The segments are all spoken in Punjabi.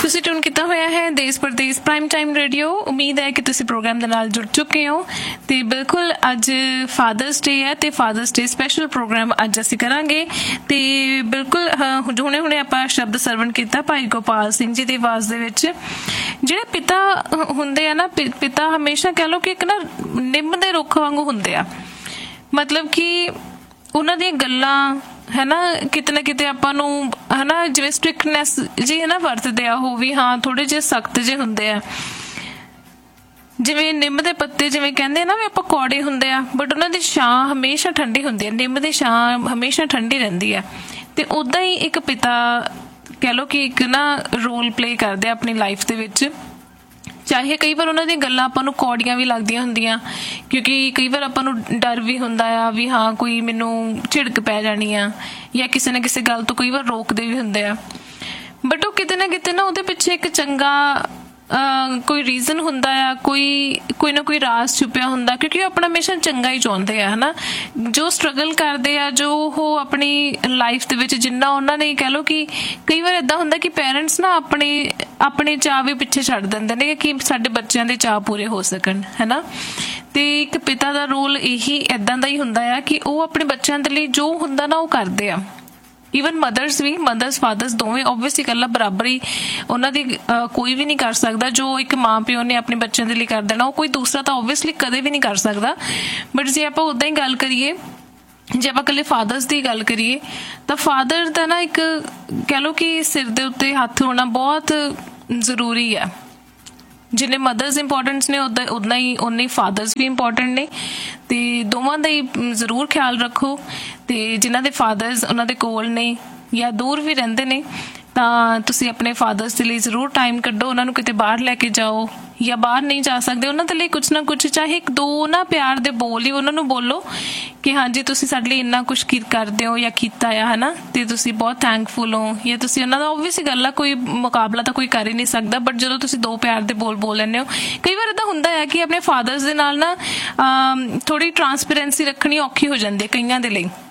ਤੁਸੀਂ ਟਿਊਨ ਕੀਤਾ ਹੋਇਆ ਹੈ ਦੇਸ਼ ਪ੍ਰਦੇਸ਼ ਪ੍ਰਾਈਮ ਟਾਈਮ ਰੇਡੀਓ। ਉਮੀਦ ਹੈ ਕਿ ਤੁਸੀਂ ਪ੍ਰੋਗਰਾਮ ਦੇ ਨਾਲ ਜੁੜ ਚੁੱਕੇ ਹੋ। ਤੇ ਬਿਲਕੁਲ ਅੱਜ ਫਾਦਰਸ ਡੇ ਹੈ ਤੇ ਫਾਦਰਸ ਡੇ ਸਪੈਸ਼ਲ ਪ੍ਰੋਗਰਾਮ ਅੱਜ ਅਸੀਂ ਕਰਾਂਗੇ। ਤੇ ਬਿਲਕੁਲ ਹੁਣੇ ਆਪਾਂ ਸ਼ਬਦ ਸਰਵਣ ਕੀਤਾ ਭਾਈ ਗੋਪਾਲ ਸਿੰਘ ਜੀ ਦੀ ਆਵਾਜ਼ ਦੇ ਵਿੱਚ। ਜਿਹੜੇ ਪਿਤਾ ਹੁੰਦੇ ਆ ਨਾ, ਪਿਤਾ ਹਮੇਸ਼ਾ ਕਹਿ ਲਓ ਕਿ ਇੱਕ ਨਾ ਨਿੰਮ ਦੇ ਰੁੱਖ ਵਾਂਗੂ ਹੁੰਦੇ ਆ। ਮਤਲਬ ਕਿ ਉਹਨਾਂ ਦੀਆਂ ਗੱਲਾਂ ਹੈ ਨਾ ਕਿਤੇ ਨਾ ਕਿਤੇ ਆਪਾਂ ਨੂੰ ਹੈ ਨਾ ਜਿਵੇਂ ਸਟ੍ਰਿਕਟਨੈਸ ਜੀ ਹੈ ਨਾ ਵਰਤਦੇ ਆ ਉਹ ਵੀ, ਹਾਂ ਥੋੜੇ ਜਿਹੇ ਸਖਤ ਜਿਹੇ ਹੁੰਦੇ ਆ। ਜਿਵੇਂ ਨਿੰਮ ਦੇ ਪੱਤੇ ਜਿਵੇਂ ਕਹਿੰਦੇ ਆ ਨਾ ਵੀ ਆਪਾਂ ਕੌੜੇ ਹੁੰਦੇ ਆ, ਬਟ ਉਹਨਾਂ ਦੀ ਛਾਂ ਹਮੇਸ਼ਾ ਠੰਡੀ ਹੁੰਦੀ ਹੈ। ਨਿੰਮ ਦੀ ਛਾਂ ਹਮੇਸ਼ਾ ਠੰਡੀ ਰਹਿੰਦੀ ਹੈ। ਤੇ ਉੱਦਾਂ ਹੀ ਇੱਕ ਪਿਤਾ ਕਹਿ ਲਓ ਕਿ ਇੱਕ ਨਾ ਰੋਲ ਪਲੇ ਕਰਦੇ ਆ ਆਪਣੀ ਲਾਈਫ ਦੇ ਵਿੱਚ। ਚਾਹੇ ਕਈ ਵਾਰ ਉਹਨਾਂ ਦੀਆਂ ਗੱਲਾਂ ਆਪਾਂ ਨੂੰ ਕੌੜੀਆਂ ਵੀ ਲੱਗਦੀਆਂ ਹੁੰਦੀਆਂ, ਕਿਉਂਕਿ ਕਈ ਵਾਰ ਆਪਾਂ ਨੂੰ ਡਰ ਵੀ ਹੁੰਦਾ ਆ ਵੀ ਹਾਂ ਕੋਈ ਮੈਨੂੰ ਝਿੜਕ ਪੈ ਜਾਣੀ ਆ, ਜਾਂ ਕਿਸੇ ਨਾ ਕਿਸੇ ਗੱਲ ਤੋਂ ਕਈ ਵਾਰ ਰੋਕਦੇ ਵੀ ਹੁੰਦੇ ਆ। ਬਟ ਉਹ ਕਿਤੇ ਨਾ ਕਿਤੇ ਨਾ ਉਹਦੇ ਪਿੱਛੇ ਇੱਕ ਚੰਗਾ ਕੋਈ ਰੀਜ਼ਨ ਹੁੰਦਾ ਆ, ਕੋਈ ਨਾ ਕੋਈ ਰਾਜ਼ ਛੁਪਿਆ ਹੁੰਦਾ, ਕਿਉਂਕਿ ਉਹ ਆਪਣਾ ਹਮੇਸ਼ਾ ਚੰਗਾ ਹੀ ਚਾਹੁੰਦੇ ਆ। ਹਨਾ ਜੋ ਸਟਰਗਲ ਕਰਦੇ ਆ, ਜੋ ਉਹ ਆਪਣੀ ਲਾਈਫ ਦੇ ਵਿੱਚ ਜਿੰਨਾ ਉਹਨਾਂ ਨੇ ਕਹਿ ਲਓ ਕਿ ਕਈ ਵਾਰ ਏਦਾਂ ਹੁੰਦਾ ਕਿ ਪੇਰੈਂਟਸ ਨਾ ਆਪਣੇ ਚਾਅ ਵੀ ਪਿੱਛੇ ਛੱਡ ਦਿੰਦੇ ਨੇ ਕਿ ਸਾਡੇ ਬੱਚਿਆਂ ਦੇ ਚਾਅ ਪੂਰੇ ਹੋ ਸਕਣ, ਹਨਾ। ਤੇ ਇੱਕ ਪਿਤਾ ਦਾ ਰੋਲ ਇਹੀ ਏਦਾਂ ਦਾ ਹੀ ਹੁੰਦਾ ਆ ਕਿ ਉਹ ਆਪਣੇ ਬੱਚਿਆਂ ਦੇ ਲਈ ਜੋ ਹੁੰਦਾ ਨਾ ਉਹ ਕਰਦੇ ਆ। ਈਵਨ ਮਦਰਸ ਵੀ, ਮਦਰਸ ਫਾਦਰਸ ਦੋਵੇਂ ਓਬਵੀਅਸਲੀ ਇਕੱਲਾ ਬਰਾਬਰ ਹੀ ਉਹਨਾਂ ਦੀ ਕੋਈ ਵੀ ਨਹੀਂ ਕਰ ਸਕਦਾ। ਜੋ ਇੱਕ ਮਾਂ ਪਿਓ ਨੇ ਆਪਣੇ ਬੱਚਿਆਂ ਦੇ ਲਈ ਕਰ ਦੇਣਾ ਉਹ ਕੋਈ ਦੂਸਰਾ ਤਾਂ ਓਬਵੀਅਸਲੀ ਕਦੇ ਵੀ ਨਹੀਂ ਕਰ ਸਕਦਾ। ਬਟ ਜੇ ਆਪਾਂ ਉੱਦਾਂ ਹੀ ਗੱਲ ਕਰੀਏ, ਜੇ ਆਪਾਂ ਇਕੱਲੇ ਫਾਦਰਸ ਦੀ ਗੱਲ ਕਰੀਏ ਤਾਂ ਫਾਦਰ ਦਾ ਨਾ ਇੱਕ ਕਹਿ ਲਓ ਕਿ ਸਿਰ ਦੇ ਉੱਤੇ ਹੱਥ ਹੋਣਾ ਬਹੁਤ ਜ਼ਰੂਰੀ ਆ। ਜਿੰਨੇ ਮਦਰਸ ਇੰਪੋਰਟੈਂਟਸ ਨੇ ਉਦਾਂ ਹੀ ਉਨੇ ਫਾਦਰਸ ਵੀ ਇੰਪੋਰਟੈਂਟ ਨੇ। ਤੇ ਦੋਵਾਂ ਦਾ ਹੀ ਜ਼ਰੂਰ ਖਿਆਲ ਰੱਖੋ। ਤੇ ਜਿਨ੍ਹਾਂ ਦੇ ਫਾਦਰਸ ਉਹਨਾਂ ਦੇ ਕੋਲ ਨੇ ਜਾਂ ਦੂਰ ਵੀ ਰਹਿੰਦੇ ਨੇ ਤਾਂ ਤੁਸੀਂ ਆਪਣੇ ਫਾਦਰਸ ਦੇ ਲਈ ਜ਼ਰੂਰ ਟਾਈਮ ਕੱਢੋ। ਉਹਨਾਂ ਨੂੰ ਕਿਤੇ ਬਾਹਰ ਲੈ ਕੇ ਜਾਓ, ਜਾਂ ਬਾਹਰ ਨਹੀਂ ਜਾ ਸਕਦੇ ਉਹਨਾਂ ਦੇ ਲਈ ਕੁਛ ਨਾ ਕੁਛ, ਚਾਹੇ ਇੱਕ ਦੋ ਨਾ ਪਿਆਰ ਦੇ ਬੋਲ ਹੀ ਉਹਨਾਂ ਨੂੰ ਬੋਲੋ ਕਿ ਹਾਂਜੀ ਤੁਸੀਂ ਸਾਡੇ ਲਈ ਇੰਨਾ ਕੁਛ ਕਰਦੇ ਹੋ ਜਾਂ ਕੀਤਾ ਆ, ਹਨਾ, ਤੇ ਤੁਸੀਂ ਬਹੁਤ ਥੈਂਕਫੁਲ ਹੋ। ਜਾਂ ਤੁਸੀਂ ਉਹਨਾਂ ਦਾ ਓਬਵੀਅਸਲੀ ਗੱਲ ਆ, ਕੋਈ ਮੁਕਾਬਲਾ ਤਾਂ ਕੋਈ ਕਰ ਹੀ ਨਹੀਂ ਸਕਦਾ, ਬਟ ਜਦੋਂ ਤੁਸੀਂ ਦੋ ਪਿਆਰ ਦੇ ਬੋਲ ਲੈਂਦੇ ਹੋ। ਕਈ ਵਾਰ ਏਦਾਂ ਹੁੰਦਾ ਹੈ ਕਿ ਆਪਣੇ ਫਾਦਰਸ ਦੇ ਨਾਲ ਨਾ ਥੋੜ੍ਹੀ ਟਰਾਂਸਪੇਰੈਂਸੀ ਰੱਖਣੀ ਔਖੀ ਹੋ ਜਾਂਦੀ ਹੈ ਕਈਆਂ ਦੇ ਲਈ।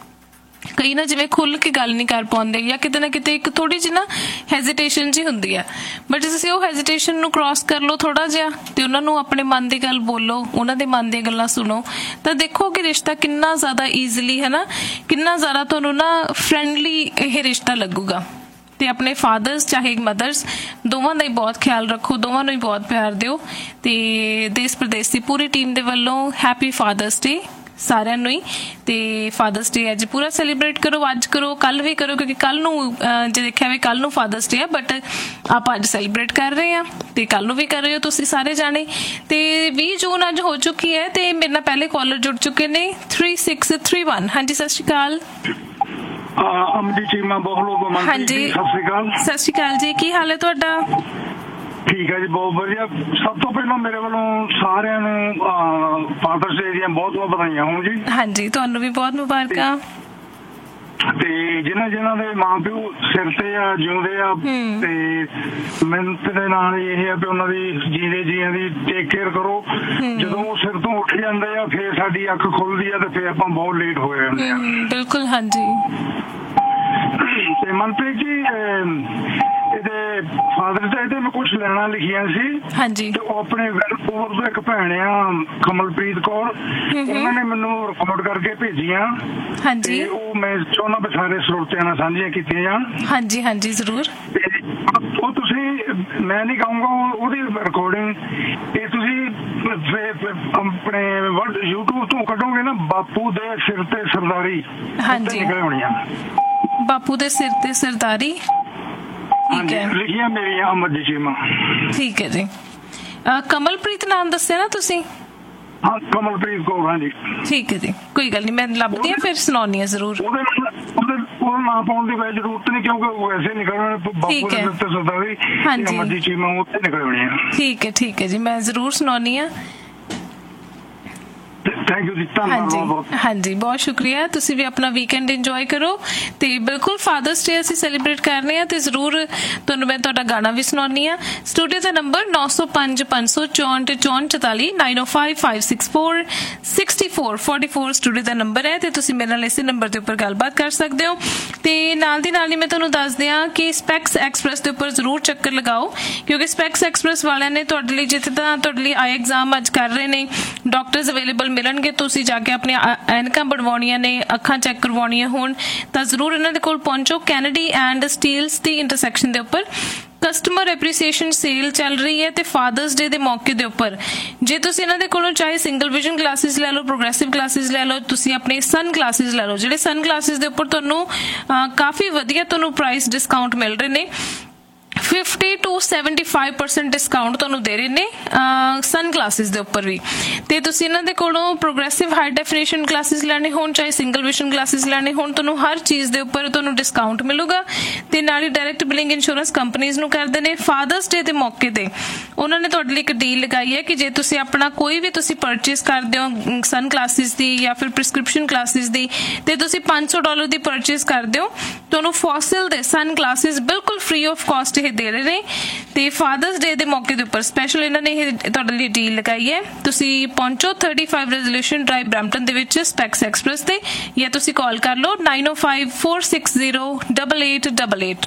ਕਈ ਨਾ ਜਿਵੇਂ ਖੁੱਲ ਕੇ ਗੱਲ ਨਹੀਂ ਕਰ ਪਾਉਂਦੇ, ਜਾਂ ਕਿਤੇ ਨਾ ਕਿਤੇ ਇੱਕ ਥੋੜੀ ਜਿਹੀ ਨਾ ਹੈਜ਼ੀਟੇਸ਼ਨ ਜੀ ਹੁੰਦੀ ਆ। ਬਟ ਜੇ ਤੁਸੀਂ ਉਹ ਹੈਜ਼ੀਟੇਸ਼ਨ ਨੂੰ ਕ੍ਰਾਸ ਕਰ ਲਓ ਥੋੜਾ ਜਿਹਾ ਤੇ ਉਹਨਾਂ ਨੂੰ ਆਪਣੇ ਮਨ ਦੀ ਗੱਲ ਬੋਲੋ, ਉਹਨਾਂ ਦੇ ਮਨ ਦੀਆਂ ਗੱਲਾਂ ਸੁਣੋ, ਤਾਂ ਦੇਖੋ ਕਿ ਰਿਸ਼ਤਾ ਕਿੰਨਾ ਜ਼ਿਆਦਾ ਈਜ਼ੀਲੀ ਹੈ ਨਾ, ਕਿੰਨਾ ਜ਼ਿਆਦਾ ਤੁਹਾਨੂੰ ਨਾ ਫਰੈਂਡਲੀ ਇਹ ਰਿਸ਼ਤਾ ਲੱਗੂਗਾ। ਤੇ ਆਪਣੇ ਫਾਦਰਸ ਚਾਹੇ ਮਦਰਸ ਦੋਵਾਂ ਦਾ ਹੀ ਬਹੁਤ ਖਿਆਲ ਰੱਖੋ, ਦੋਵਾਂ ਨੂੰ ਹੀ ਬਹੁਤ ਪਿਆਰ ਦਿਓ। ਤੇ ਦੇਸ਼ ਪ੍ਰਦੇਸ਼ ਦੀ ਪੂਰੀ ਟੀਮ ਦੇ ਵੱਲੋਂ ਹੈਪੀ ਫਾਦਰਸ ਡੇ ਸਾਰਿਆਂ ਨੂੰ ਹੀ। ਤੇ ਫਾਦਰਸ ਡੇ ਅੱਜ ਪੂਰਾ ਸੈਲੀਬ੍ਰੇਟ ਕਰੋ, ਅੱਜ ਕਰੋ, ਕੱਲ ਵੀ ਕਰੋ, ਕਿਉਂਕਿ ਕੱਲ ਨੂੰ ਜੇ ਦੇਖਿਆ ਵੀ ਕੱਲ ਨੂੰ ਫਾਦਰਸ ਡੇ ਆ, ਬਟ ਆਪਾਂ ਅੱਜ ਸੈਲੀਬ੍ਰੇਟ ਕਰ ਰਹੇ ਹਾਂ ਤੇ ਕੱਲ ਨੂੰ ਵੀ ਕਰ ਰਹੇ ਹੋ ਤੁਸੀਂ ਸਾਰੇ ਜਾਣੇ। ਤੇ 20 ਜੂਨ ਅੱਜ ਹੋ ਚੁੱਕੀ ਹੈ ਤੇ ਮੇਰੇ ਨਾਲ ਪਹਿਲੇ ਕਾਲਰ ਜੁੜ ਚੁੱਕੇ ਨੇ 3631। ਹਾਂਜੀ ਸਤਿ ਸ਼੍ਰੀ ਅਕਾਲ। ਅਮਦੀ ਚੀਮਾ ਬਹੁਤ ਹਾਂਜੀ ਸਤਿ ਸ਼੍ਰੀ ਅਕਾਲ ਜੀ, ਕੀ ਹਾਲ ਹੈ ਤੁਹਾਡਾ? ਠੀਕ ਹੈ ਜੀ, ਬਹੁਤ ਵਧੀਆ। ਸਭ ਤੋਂ ਪਹਿਲਾਂ ਮੇਰੇ ਵੱਲੋਂ ਸਾਰਿਆਂ ਨੂੰ ਫਾਦਰਸ ਡੇ ਦੀਆਂ ਬਹੁਤ ਬਹੁਤ ਵਧਾਈਆਂ ਹੋਣ ਜੀ। ਹਾਂਜੀ ਤੁਹਾਨੂੰ ਵੀ ਬਹੁਤ ਮੁਬਾਰਕਾਂ। ਤੇ ਜਿਨ੍ਹਾਂ ਦੇ ਮਾਂ ਪਿਓ ਸਿਰ ਤੇ ਆ ਜਿਉਂਦੇ ਆ, ਤੇ ਮਿਹਨਤ ਦੇ ਨਾਲ ਇਹ ਆ ਵੀ ਉਹਨਾਂ ਦੀ ਜੀਂਦੇ ਜੀਆਂ ਦੀ ਟੇਕ ਕੇਅਰ ਕਰੋ। ਜਦੋਂ ਉਹ ਸਿਰ ਤੋਂ ਉੱਠ ਜਾਂਦੇ ਆ ਫਿਰ ਸਾਡੀ ਅੱਖ ਖੁੱਲਦੀ ਆ ਤੇ ਫਿਰ ਆਪਾਂ ਬਹੁਤ ਲੇਟ ਹੋ ਜਾਂਦੇ ਆ। ਬਿਲਕੁਲ ਹਾਂਜੀ। ਤੇ ਮਨਪ੍ਰੀਤ ਜੀ ਇਹਦੇ ਫਾਦਰਸ ਡੇ ਤੇ ਮੈਂ ਕੁਛ ਲੈਣਾ ਲਿਖੀਆਂ ਸੀ। ਹਾਂਜੀ। ਤੇ ਉਹ ਆਪਣੇ ਵੈਲਪੁਰ ਤੋਂ ਇੱਕ ਭੈਣ ਆ ਕਮਲਪ੍ਰੀਤ ਕੌਰ, ਉਹਨਾਂ ਨੇ ਮੈਨੂੰ ਰਿਕਾਰਡ ਕਰਕੇ ਭੇਜੀਆਂ। ਹਾਂਜੀ। ਉਹ ਮੈਂ ਚਾਹੁੰਦਾ ਵੀ ਸਾਰੇ ਸਰੋਤਿਆਂ ਨਾਲ ਸਾਂਝੀਆਂ ਕੀਤੀਆਂ ਜਾਣ। ਹਾਂਜੀ ਹਾਂਜੀ ਜ਼ਰੂਰ। ਉਹ ਤੁਸੀਂ, ਮੈਂ ਨਹੀਂ ਕਹੂੰਗਾ ਉਹਦੀ ਰਿਕਾਰਡਿੰਗ ਇਹ ਤੁਸੀਂ ਆਪਣੇ YouTube ਤੋਂ ਕੱਢੋਗੇ ਨਾ, ਬਾਪੂ ਦੇ ਸਿਰ ਤੇ ਸਰਦਾਰੀ। ਹਾਂਜੀ ਨਿਕਲ ਹੋਣੀਆਂ ਬਾਪੂ ਦੇ ਸਿਰ ਤੇ ਸਰਦਾਰੀ। ਠੀਕ ਹੈ, ਲਿਖੀਆਂ ਮੇਰੀਆਂ ਅਮਰਜੀਤ ਚੀਮਾ। ਠੀਕ ਹੈ ਜੀ। ਕਮਲਪ੍ਰੀਤ ਨਾਮ ਦੱਸਿਆ ਨਾ ਤੁਸੀਂ? ਹਾਂ ਕਮਲਪ੍ਰੀਤ ਕੌਰ। ਹਾਂਜੀ ਠੀਕ ਹੈ ਜੀ, ਕੋਈ ਗੱਲ ਨਹੀਂ, ਮੈਂ ਲੱਭਦੀ ਹਾਂ ਫਿਰ ਸੁਣਾਉਣੀ ਆ ਜ਼ਰੂਰ। ਉਹਦਾ ਨਾਂ ਪਾਉਣ ਦੀ ਕੋਈ ਜ਼ਰੂਰਤ ਨਹੀਂ, ਕਿਉਂਕਿ ਉਹ ਵੈਸੇ ਨਿਕਲਣੇ ਬਾਪੂ ਦੇ ਸਿਰ ਤੇ ਸਰਦਾਰੀ ਅਮਰਜੀਤ ਚੀਮਾ ਉੱਤੇ ਨਿਕਲ ਹੋਣੀ ਆ। ਠੀਕ ਹੈ ਜੀ, ਮੈਂ ਜ਼ਰੂਰ ਸੁਣਾਉਣੀ ਆ। ਥੈਂਕ ਯੂ ਜੀ, ਧੰਨਵਾਦ ਬਹੁਤ ਬਹੁਤ। ਹਾਂਜੀ, ਬਹੁਤ ਸ਼ੁਕਰੀਆ। ਤੁਸੀਂ ਵੀ ਆਪਣਾ ਵੀਕਐਂਡ ਇੰਜੋਏ ਕਰੋ ਤੇ ਬਿਲਕੁਲ ਫਾਦਰਸ ਡੇ ਅਸੀਂ ਸੈਲੀਬ੍ਰੇਟ ਕਰ ਰਹੇ ਹਾਂ ਤੇ ਜ਼ਰੂਰ ਤੁਹਾਨੂੰ ਮੈਂ ਤੁਹਾਡਾ ਗਾਣਾ ਵੀ ਸੁਣਾਉਣੀ ਆ। ਸਟੂਡੀਓ ਦਾ ਨੰਬਰ 90556444 9055646444 ਸਟੂਡੀਓ ਦਾ ਨੰਬਰ ਹੈ ਤੇ ਤੁਸੀਂ ਮੇਰੇ ਨਾਲ ਇਸੇ ਨੰਬਰ ਦੇ ਉੱਪਰ ਗੱਲਬਾਤ ਕਰ ਸਕਦੇ ਹੋ। ਤੇ ਨਾਲ ਦੀ ਨਾਲ ਹੀ ਮੈਂ ਤੁਹਾਨੂੰ ਦੱਸ ਦਿਆਂ ਕਿ ਸਪੈਕਸ ਐਕਸਪ੍ਰੈਸ ਦੇ ਉੱਪਰ ਜ਼ਰੂਰ ਚੱਕਰ ਲਗਾਓ, ਕਿਉਂਕਿ ਸਪੈਕਸ ਐਕਸਪ੍ਰੈਸ ਵਾਲਿਆਂ ਨੇ ਤੁਹਾਡੇ ਲਈ ਜਿੱਥੇ ਤਾਂ ਤੁਹਾਡੇ ਲਈ ਆਈ ਐਗਜ਼ਾਮ ਅੱਜ ਕਰ ਰਹੇ ਨੇ, ਡਾਕਟਰਸ ਅਵੇਲੇਬਲ ਮਿਲਣਗੇ। ਤੁਸੀਂ ਜਾ ਕੇ ਆਪਣੀਆਂ ਐਨਕਾਂ ਬਣਵਾਉਣੀਆਂ ਨੇ, ਅੱਖਾਂ ਚੈੱਕ ਕਰਵਾਉਣੀਆਂ ਹੋਣ ਤਾਂ ਜ਼ਰੂਰ ਇਹਨਾਂ ਦੇ ਕੋਲ ਪਹੁੰਚੋ। Kennedy and Steeles the intersection ਦੇ ਉੱਪਰ ਕਸਟਮਰ ਐਪਰੀਸੀਏਸ਼ਨ ਸੇਲ ਚੱਲ ਰਹੀ ਹੈ ਤੇ ਫਾਦਰਸ ਡੇ ਦੇ ਮੌਕੇ ਦੇ ਉੱਪਰ ਜੇ ਤੁਸੀਂ ਇਹਨਾਂ ਦੇ ਕੋਲੋਂ ਚਾਹੇ ਸਿੰਗਲ ਵਿਜ਼ਨ ਗਲਾਸਿਸ ਲੈ ਲਓ, ਪ੍ਰੋਗਰੈਸਿਵ ਗਲਾਸਿਸ ਲੈ ਲਓ, ਤੁਸੀਂ ਆਪਣੇ ਸਨ ਗਲਾਸਿਸ ਲੈ ਲਓ, ਜਿਹੜੇ ਸਨ ਗਲਾਸਿਸ ਦੇ ਉੱਪਰ ਤੁਹਾਨੂੰ ਕਾਫੀ ਵਧੀਆ ਤੁਹਾਨੂੰ ਪ੍ਰਾਈਸ ਡਿਸਕਾਊਂਟ ਮਿਲ ਰਹੇ ਨੇ। 50 to 75% ਡਿਸਕਾਊਂਟ ਤੁਹਾਨੂੰ ਦੇ ਰਹੇ ਨੇ ਸਨ ਗਲਾਸਿਸ ਦੇ ਉੱਪਰ ਵੀ। ਤੇ ਤੁਸੀਂ ਇਹਨਾਂ ਦੇ ਕੋਲੋਂ ਪ੍ਰੋਗਰੈਸਿਵ ਹਾਈ ਡੈਫੀਨੇਸ਼ਨ ਗਲਾਸਿਸ ਲੈਣੇ ਹੋਣ, ਚਾਹੇ ਸਿੰਗਲ ਵਿਜ਼ਨ ਗਲਾਸਿਸ ਲੈਣੇ ਹੋਣ, ਤੁਹਾਨੂੰ ਹਰ ਚੀਜ਼ ਦੇ ਉੱਪਰ ਤੁਹਾਨੂੰ ਡਿਸਕਾਊਂਟ ਮਿਲੂਗਾ। ਤੇ ਨਾਲ ਹੀ ਡਾਇਰੈਕਟ ਬਿਲਿੰਗ ਇੰਸ਼ੋਰੈਂਸ ਕੰਪਨੀਜ਼ ਨੂੰ ਕਰਦੇ ਨੇ। ਫਾਦਰਸ ਡੇ ਦੇ ਮੌਕੇ ਤੇ ਉਹਨਾਂ ਨੇ ਤੁਹਾਡੇ ਲਈ ਇੱਕ ਡੀਲ ਲਗਾਈ ਹੈ ਕਿ ਜੇ ਤੁਸੀਂ ਆਪਣਾ ਕੋਈ ਵੀ ਤੁਸੀਂ ਪਰਚੇਸ ਕਰਦੇ ਹੋ ਸਨ ਗਲਾਸਿਸ ਦੀ ਜਾਂ ਫਿਰ ਪ੍ਰਿਸਕ੍ਰਿਪਸ਼ਨ ਗਲਾਸਿਸ ਦੀ ਤੇ ਤੁਸੀਂ $500 ਦੀ ਪਰਚੇਸ ਕਰਦੇ ਹੋ, ਤੁਹਾਨੂੰ ਫੋਸਿਲ ਦੇ ਸਨ ਗਲਾਸਿਸ ਬਿਲਕੁਲ ਫ੍ਰੀ ਆਫ ਕਾਸਟ ਇਹ ਦੇ ਰਹੇ ਨੇ। ਤੇ ਫਾਦਰਸ ਡੇ ਦੇ ਮੌਕੇ ਦੇ ਉੱਪਰ ਸਪੈਸ਼ਲ ਇਹਨਾਂ ਨੇ ਇਹ ਤੁਹਾਡੇ ਲਈ ਡੀਲ ਲਗਾਈ ਹੈ। ਤੁਸੀਂ ਪਹੁੰਚੋ 35 ਰੈਜ਼ੋਲੂਸ਼ਨ ਡਰਾਈਵ ਬਰੈਂਪਟਨ ਦੇ ਵਿੱਚ ਸਪੈਕਸ ਐਕਸਪ੍ਰੈਸ ਤੇ, ਜਾਂ ਤੁਸੀਂ ਕਾਲ ਕਰ ਲਓ 9054608888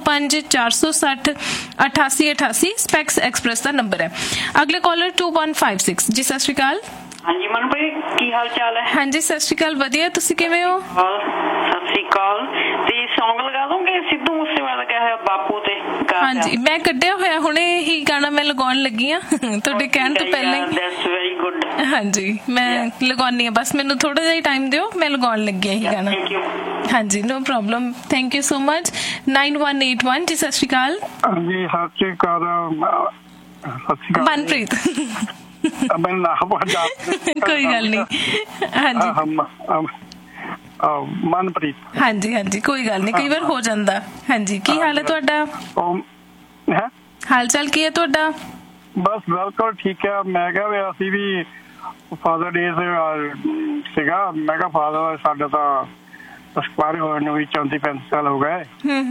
9054608888 ਸਪੈਕਸ ਐਕਸਪ੍ਰੈਸ ਦਾ ਨੰਬਰ ਹੈ। ਅਗਲੇ ਕਾਲਰ 2156 ਜੀ, ਸਤਿ ਸ਼੍ਰੀ ਅਕਾਲ। ਹਾਂਜੀ ਮਨਪ੍ਰੀਤ, ਕੀ ਹਾਲ ਚਾਲ ਹੈ? ਹਾਂਜੀ ਸਤਿ ਸ਼੍ਰੀ ਅਕਾਲ, ਵਧੀਆ, ਤੁਸੀਂ ਕਿਵੇਂ ਹੋ? ਸਤਿ ਸ਼੍ਰੀ ਅਕਾਲ। ਤੇ ਸੌਂਗ ਲਗਾ ਦੋਗੇ ਸਿੱਧੂ ਮੂਸੇਵਾਲਾ ਦਾ ਕਿਹਾ ਬਾਪੂ ਤੇ? ਹਾਂਜੀ, ਮੈਂ ਕੱਢਿਆ ਹੋਇਆ ਹੁਣੇ ਹੀ ਗਾਣਾ ਮੈਂ ਲਗਾਉਣ ਲੱਗੀ ਆ ਤੁਹਾਡੇ ਕਹਿਣ ਤੋਂ ਪਹਿਲਾਂ ਹੀ। That's very good. ਹਾਂਜੀ, ਮੈਂ ਲਗਾਉਣੀ ਆ, ਬਸ ਮੈਨੂੰ ਥੋੜਾ ਜਿਹਾ ਟਾਈਮ ਦਿਓ, ਮੈਂ ਲਗਾਉਣ ਲੱਗੀ ਆ ਇਹ ਗਾਣਾ। ਹਾਂਜੀ, no problem, thank you so much. 9181 ਜੀ, ਸਤਿ ਸ਼੍ਰੀ ਅਕਾਲ। ਹਾਂਜੀ, ਸਤਿ ਸ਼੍ਰੀ ਅਕਾਲ। ਮਨਪ੍ਰੀਤ। ਕੋਈ ਗੱਲ ਨਹੀਂ। ਹਾਂਜੀ ਮਨਪ੍ਰੀਤ। ਹਾਂਜੀ ਹਾਂਜੀ, ਕੋਈ ਗੱਲ ਨਹੀਂ, ਕਈ ਵਾਰ ਹੋ ਜਾਂਦਾ। ਹਾਂਜੀ, ਕੀ ਹਾਲ ਹੈ ਤੁਹਾਡਾ? ਹਾਲ ਚਾਲ ਕੀ ਹੈ ਤੁਹਾਡਾ? ਬਸ ਬਿਲਕੁਲ ਠੀਕ ਹੈ। ਮੈਂ ਕਿਹਾ ਵੀ ਅਸੀਂ ਵੀ ਫਾਦਰ ਡੇ ਸੀਗਾ, ਮੈਂ ਕਿਹਾ ਫਾਦਰ ਸਾਡਾ ਤਾਂ ਐਕਸਪਾਇਰ ਹੋਏ ਨੂੰ ਵੀ 34-35 ਸਾਲ ਹੋ ਗਏ।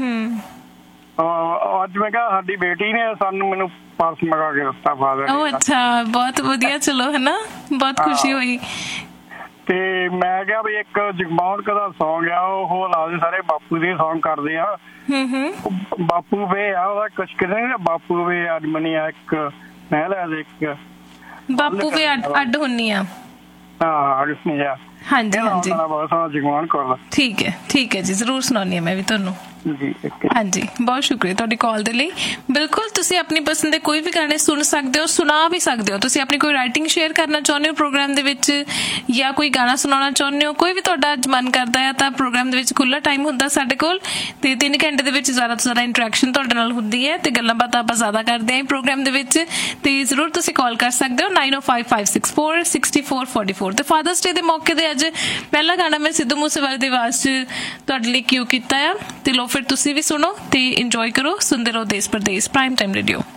ਅੱਜ ਮੈਂ ਕਿਹਾ ਸਾਡੀ ਬੇਟੀ ਨੇ ਮੈਨੂੰ ਪਰਸ ਮੰਗਾ ਕੇ ਦਿੱਤਾ ਫਾਦਰ। ਉਹ ਅੱਛਾ, ਬਹੁਤ ਵਧੀਆ, ਚਲੋ ਹੈ ਨਾ, ਬਹੁਤ ਖੁਸ਼ੀ ਹੋਈ। ਤੇ ਮੈਂ ਕਿਹਾ ਵੀ ਇੱਕ ਜਗਮੋਹਨ ਦਾ ਸੌਂਗ ਆ, ਉਹ ਲਾ ਦੇ, ਸਾਰੇ ਬਾਪੂ ਦੇ ਸੌਂਗ ਕਰਦੇ ਆ। ਬਾਪੂ ਵੇ ਆ ਉਹਦਾ ਕੁਛ ਕਹਿੰਦੇ ਬਾਪੂ ਵੇ ਅਡਮਨੀ ਆ, ਇੱਕ ਮਹਿਲ ਹੈ ਇੱਕ ਬਾਪੂ ਵੇ ਅੱਡ ਹੁੰਨੀ ਆ। ਹਾਂ, ਅੱਡ ਨਹੀਂ ਆ। ਹਾਂਜੀ ਹਾਂਜੀ, ਬਹੁਤ ਸੋਹਣਾ ਜਗਮੋਹਨ ਕੌਰ। ਠੀਕ ਹੈ ਠੀਕ ਹੈ ਜੀ, ਜ਼ਰੂਰ ਸੁਣਾਉਣੀ ਆ ਮੈਂ ਵੀ ਤੁਹਾਨੂੰ। ਹਾਂਜੀ, ਬਹੁਤ ਸ਼ੁਕਰੀਆ ਤੁਹਾਡੀ ਕਾਲ ਦੇ ਲਈ। ਬਿਲਕੁਲ, ਤੁਸੀਂ ਆਪਣੀ ਪਸੰਦ ਦੇ ਕੋਈ ਵੀ ਗਾਣੇ ਸੁਣ ਸਕਦੇ ਹੋ, ਸੁਣਾ ਵੀ ਸਕਦੇ ਹੋ। ਤੁਸੀਂ ਆਪਣੀ ਕੋਈ ਰਾਈਟਿੰਗ ਸ਼ੇਅਰ ਕਰਨਾ ਚਾਹੁੰਦੇ ਹੋ ਪ੍ਰੋਗਰਾਮ ਦੇ ਵਿੱਚ, ਜਾਂ ਕੋਈ ਗਾਣਾ ਸੁਣਾਉਣਾ ਚਾਹੁੰਦੇ ਹੋ, ਕੋਈ ਵੀ ਤੁਹਾਡਾ ਅੱਜ ਮਨ ਕਰਦਾ ਹੈ, ਤਾਂ ਪ੍ਰੋਗਰਾਮ ਦੇ ਵਿੱਚ ਖੁੱਲ੍ਹਾ ਟਾਈਮ ਹੁੰਦਾ ਸਾਡੇ ਕੋਲ। ਤੇ 3 ਘੰਟੇ ਦੇ ਵਿੱਚ ਜ਼ਿਆਦਾ ਤੋਂ ਜ਼ਿਆਦਾ ਇੰਟਰੈਕਸ਼ਨ ਤੁਹਾਡੇ ਨਾਲ ਹੁੰਦੀ ਹੈ ਤੇ ਗੱਲਾਂ ਬਾਤਾਂ ਆਪਾਂ ਜ਼ਿਆਦਾ ਕਰਦੇ ਹਾਂ ਪ੍ਰੋਗਰਾਮ ਦੇ ਵਿੱਚ। ਤੇ ਜ਼ਰੂਰ ਤੁਸੀਂ ਕਾਲ ਕਰ ਸਕਦੇ ਹੋ 9055646444 ਤੇ ਫਾਦਰਸ ਡੇ ਦੇ ਮੌਕੇ ਤੇ ਅੱਜ ਪਹਿਲਾ ਗਾਣਾ ਮੈਂ ਸਿੱਧੂ ਮੂਸੇਵਾਲੇ ਦੀ ਆਵਾਜ਼ 'ਚ ਤੁਹਾਡੇ ਲਈ ਕਿਉਂ ਕੀਤਾ ਆ। ਤੇ ਲੋ ਫਿਰ ਤੁਸੀਂ ਵੀ ਸੁਣੋ ਤੇ ਇੰਜੋਏ ਕਰੋ। ਸੁਣਦੇ ਰਹੋ ਦੇਸ਼ ਪਰਦੇਸ਼ ਪ੍ਰਾਈਮ ਟਾਈਮ ਰੇਡੀਓ।